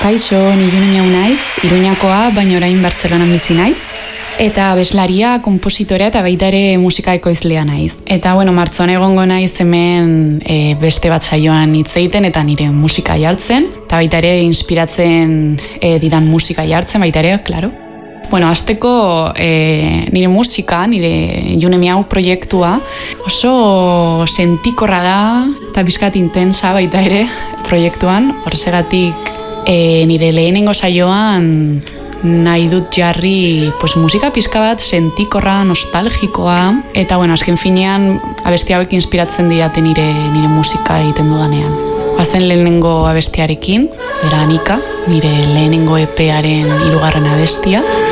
Kaixo, ni June Miau naiz, Iruñakoa, baina orain Bartzelonan bizi naiz. Eta abeslaria, konpositorea eta baita ere musika ekoizlea naiz. Eta martxoan egongo naiz hemen beste bat saioan hitz egiten eta nire musika jartzen. Eta baita ere inspiratzen didan musika jartzen, baita ere, klaro. Hasteko nire musika, nire June Miau proiektua oso sentikorra da eta bizkat intensa baita ere proiektuan. Horregatik nire lehenengo saioan nahi dut jarri musika pizka bat sentikorra, nostalgikoa eta azken finean abesti hauek inspiratzen didate nire musika egiten dudanean. Bazen lehenengo abestiarekin, era Anika, nire lehenengo EParen 3. abestia.